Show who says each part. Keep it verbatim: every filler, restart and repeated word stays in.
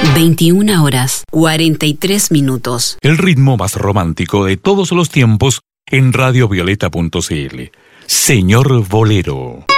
Speaker 1: veintiuna horas, cuarenta y tres minutos.
Speaker 2: El ritmo más romántico de todos los tiempos en radio violeta punto c l. Señor Bolero.